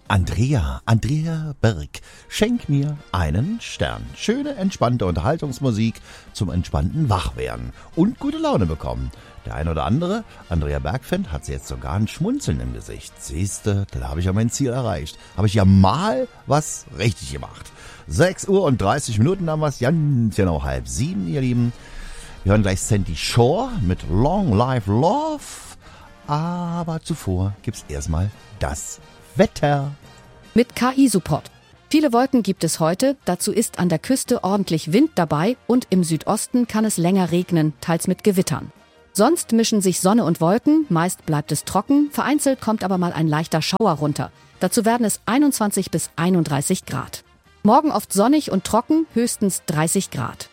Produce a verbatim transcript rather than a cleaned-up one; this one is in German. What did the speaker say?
Andrea, Andrea Berg, schenk mir einen Stern. Schöne, entspannte Unterhaltungsmusik zum entspannten Wachwerden und gute Laune bekommen. Der ein oder andere Andrea Berg-Fan hat jetzt sogar ein Schmunzeln im Gesicht. Siehste, da habe ich ja mein Ziel erreicht. Habe ich ja mal was richtig gemacht. sechs Uhr und dreißig Minuten haben wir es, ganz genau halb sieben, ihr Lieben. Wir hören gleich Sandy Shore mit Long Live Love. Aber zuvor gibt's erstmal das Wetter. Mit K I-Support. Viele Wolken gibt es heute, dazu ist an der Küste ordentlich Wind dabei und im Südosten kann es länger regnen, teils mit Gewittern. Sonst mischen sich Sonne und Wolken, meist bleibt es trocken, vereinzelt kommt aber mal ein leichter Schauer runter. Dazu werden es einundzwanzig bis einunddreißig Grad. Morgen oft sonnig und trocken, höchstens dreißig Grad.